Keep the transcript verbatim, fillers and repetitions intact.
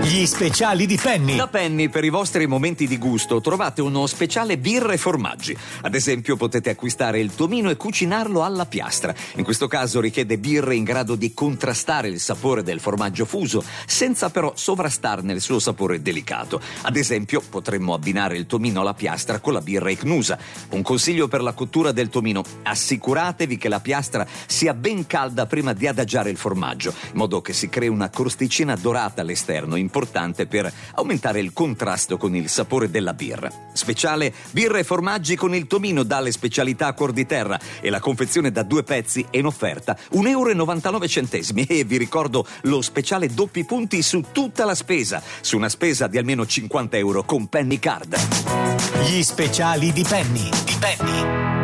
Gli speciali di Penny. Da Penny, per i vostri momenti di gusto, trovate uno speciale birre e formaggi. Ad esempio, potete acquistare il tomino e cucinarlo alla piastra. In questo caso richiede birre in grado di contrastare il sapore del formaggio fuso, senza però sovrastarne il suo sapore delicato. Ad esempio, potremmo abbinare il tomino alla piastra con la birra Icnusa. Un consiglio per la cottura del tomino: assicuratevi che la piastra sia ben calda prima di adagiare il formaggio, in modo che si crei una crosticina dorata all'esterno, importante per aumentare il contrasto con il sapore della birra. Speciale birra e formaggi con il tomino dalle specialità Cuor di Terra, e la confezione da due pezzi è in offerta un euro e novantanove centesimi. E vi ricordo lo speciale doppi punti su tutta la spesa, su una spesa di almeno cinquanta euro con Penny Card. Gli speciali di Penny. Di Penny.